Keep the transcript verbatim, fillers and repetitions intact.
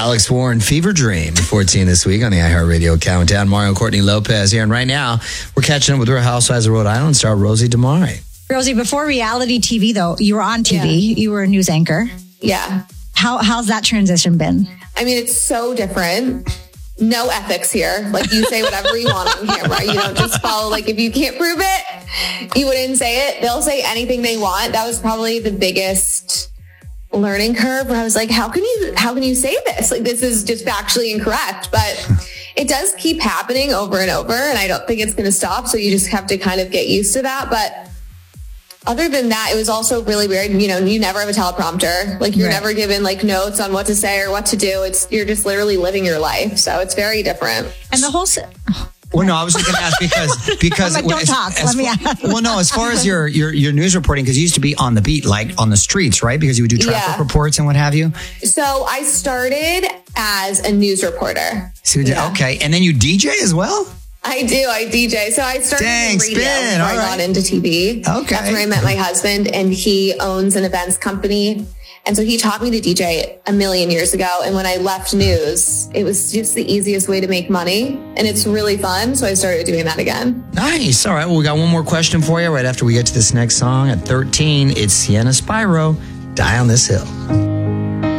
Alex Warren, Fever Dream, fourteen this week on the iHeartRadio Countdown. Mario Courtney Lopez here. And right now, we're catching up with Real Housewives of Rhode Island star Rosie DeMari. Rosie, before reality T V, though, you were on T V. Yeah. You were a news anchor. Yeah. How How's that transition been? I mean, it's so different. No ethics here. Like, you say whatever you want on camera. You don't just follow, like, if you can't prove it, you wouldn't say it. They'll say anything they want. That was probably the biggest learning curve where I was like, how can you, how can you say this? Like, this is just factually incorrect. But it does keep happening over and over, and I don't think it's going to stop. So you just have to kind of get used to that. But other than that, it was also really weird. You know, you never have a teleprompter. Like, you're right. never given like notes on what to say or what to do. It's, you're just literally living your life. So it's very different. And the whole... Well, no, I was just going to ask because because like, don't as, talk. As, Let me ask. Well, no, as far as your your your news reporting, because you used to be on the beat, like on the streets, right? Because you would do traffic yeah. reports and what have you. So I started as a news reporter. So yeah. Okay, and then you D J as well. I do. I D J. So I started Dang, in radio spin. before All I right. got into T V. Okay. That's where I met my husband, and he owns an events company. And so he taught me to D J a million years ago. And when I left news, it was just the easiest way to make money. And it's really fun. So I started doing that again. Nice. All right. Well, we got one more question for you right after we get to this next song. At thirteen, it's Sienna Spyro, Die on This Hill.